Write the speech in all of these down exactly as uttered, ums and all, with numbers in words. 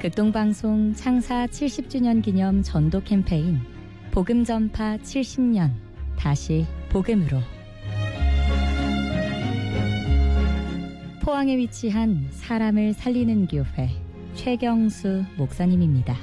극동방송 창사 칠십 주년 기념 전도 캠페인 복음 전파 칠십 년 다시 복음으로. 포항에 위치한 사람을 살리는 교회 최경수 목사님입니다.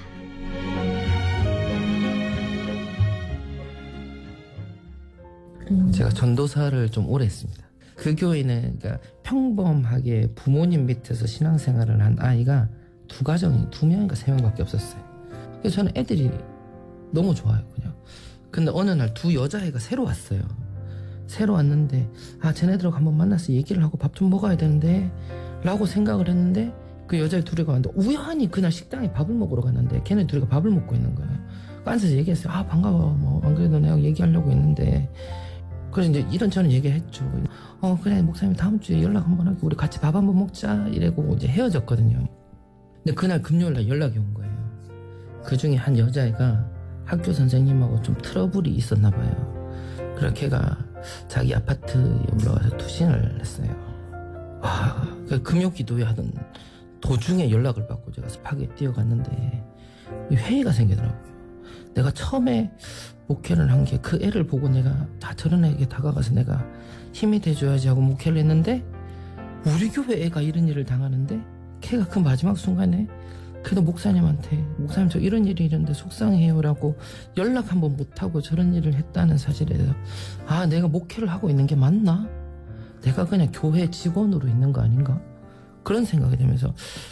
제가 전도사를 좀 오래 했습니다. 그 교회는 그러니까 평범하게 부모님 밑에서 신앙생활을 한 아이가 두 가정이 두 명인가 세 명밖에 없었어요. 그래서 저는 애들이 너무 좋아요, 그냥. 근데 어느 날 두 여자애가 새로 왔어요. 새로 왔는데 아 쟤네들하고 한번 만나서 얘기를 하고 밥 좀 먹어야 되는데 라고 생각을 했는데 그 여자애 둘이 왔는데 우연히 그날 식당에 밥을 먹으러 갔는데 걔네 둘이가 밥을 먹고 있는 거예요. 앉아서 얘기했어요. 아 반가워. 뭐 안 그래도 내가 얘기하려고 했는데. 그래서 이제 이런저런 얘기했죠. 어 그래 목사님 다음 주에 연락 한번 하고 우리 같이 밥 한번 먹자 이래고 이제 헤어졌거든요. 근데 그날 금요일날 연락이 온 거예요. 그 중에 한 여자애가 학교 선생님하고 좀 트러블이 있었나 봐요. 그래서 걔가 자기 아파트에 올라와서 투신을 했어요. 와, 금요 기도회 하던 도중에 연락을 받고 제가 스파게티 뛰어갔는데 회의가 생기더라고요. 내가 처음에 목회를 한 게 그 애를 보고 내가 다 저런 애에게 다가가서 내가 힘이 돼줘야지 하고 목회를 했는데 우리 교회 애가 이런 일을 당하는데 걔가 그 마지막 순간에 그래도 목사님한테 목사님 저 이런 일이 있는데 속상해요 라고 연락 한번 못하고 저런 일을 했다는 사실에 대해서 아 내가 목회를 하고 있는 게 맞나? 내가 그냥 교회 직원으로 있는 거 아닌가? 그런 생각이 들면서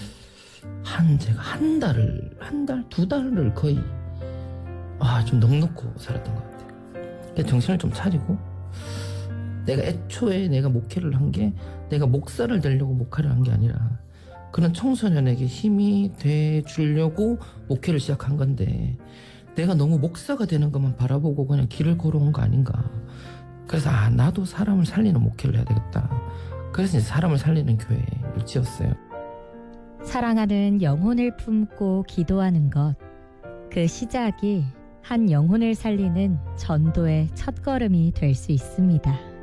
한 제가 한 달을 한 달 두 달을 거의 아 좀 넉넉고 살았던 것 같아요. 그래서 정신을 좀 차리고 내가 애초에 내가 목회를 한 게 내가 목사를 되려고 목회를 한 게 아니라 그런 청소년에게 힘이 돼 주려고 목회를 시작한 건데 내가 너무 목사가 되는 것만 바라보고 그냥 길을 걸어온 거 아닌가. 그래서 아 나도 사람을 살리는 목회를 해야 되겠다. 그래서 이제 사람을 살리는 교회를 지었어요. 사랑하는 영혼을 품고 기도하는 것, 그 시작이 한 영혼을 살리는 전도의 첫걸음이 될 수 있습니다.